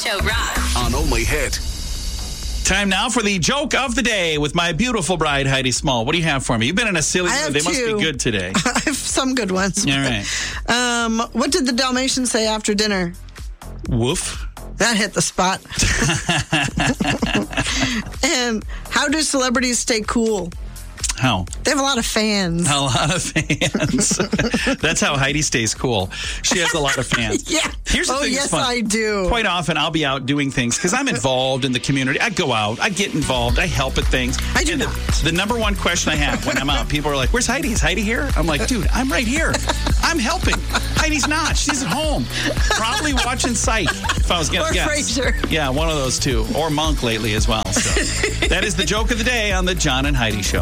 Show rocks. On Only Hit. Time now for the joke of the day with my beautiful bride, Heidi Small. What do you have for me? You've been in a silly mood. They must be good today. I have some good ones. All right. What did the Dalmatian say after dinner? Woof. That hit the spot. And how do celebrities stay cool? How? They have a lot of fans. A lot of fans. That's how Heidi stays cool. She has a lot of fans. Yeah. Here's the thing yes, that's fun. I do. Quite often, I'll be out doing things because I'm involved in the community. I go out. I get involved. I help at things. I do and not. The number one question I have when I'm out, people are like, where's Heidi? Is Heidi here? I'm like, dude, I'm right here. I'm helping. Heidi's not. She's at home. Probably watching Psych, if I was going to guess. Frasier. Yeah, one of those two. Or Monk lately as well. So that is the joke of the day on the John and Heidi Show.